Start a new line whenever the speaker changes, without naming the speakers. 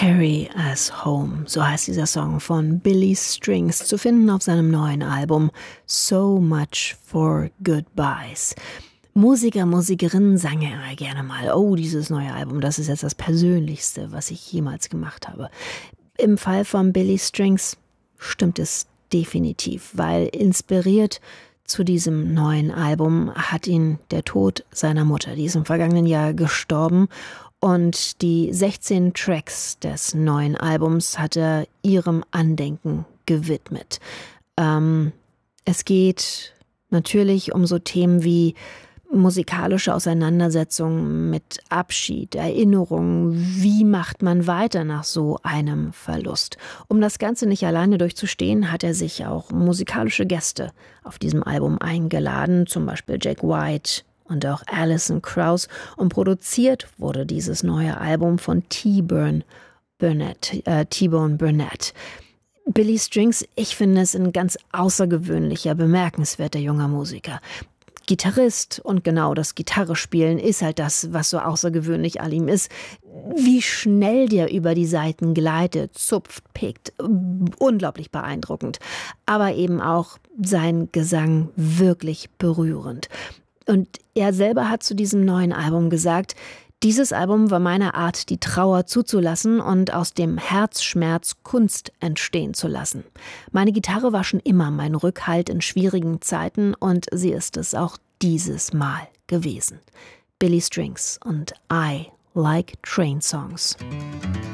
Carry Us Home, so heißt dieser Song von Billy Strings, zu finden auf seinem neuen Album So Much for Goodbyes. Musiker, Musikerinnen sagen ja immer gerne mal, oh, dieses neue Album, das ist jetzt das Persönlichste, was ich jemals gemacht habe. Im Fall von Billy Strings stimmt es definitiv, weil inspiriert zu diesem neuen Album hat ihn der Tod seiner Mutter, die ist im vergangenen Jahr gestorben. Und die 16 Tracks des neuen Albums hat er ihrem Andenken gewidmet. Es geht natürlich um so Themen wie musikalische Auseinandersetzungen mit Abschied, Erinnerungen. Wie macht man weiter nach so einem Verlust? Um das Ganze nicht alleine durchzustehen, hat er sich auch musikalische Gäste auf diesem Album eingeladen, zum Beispiel Jack White und auch Alison Krauss, und produziert wurde dieses neue Album von T-Bone Burnett. Billy Strings, ich finde es ein ganz außergewöhnlicher, bemerkenswerter junger Musiker. Gitarrist, und genau das Gitarrespielen ist halt das, was so außergewöhnlich an ihm ist. Wie schnell der über die Saiten gleitet, zupft, pickt, unglaublich beeindruckend. Aber eben auch sein Gesang wirklich berührend. Und er selber hat zu diesem neuen Album gesagt, dieses Album war meine Art, die Trauer zuzulassen und aus dem Herzschmerz Kunst entstehen zu lassen. Meine Gitarre war schon immer mein Rückhalt in schwierigen Zeiten und sie ist es auch dieses Mal gewesen. Billy Strings und I Like Train Songs.